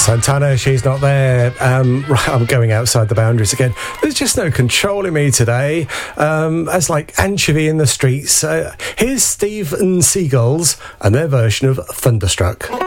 Santana, she's not there. Right, I'm going outside the boundaries again. There's just no controlling me today. As like anchovy in the streets. Here's Steven Seagulls and their version of Thunderstruck.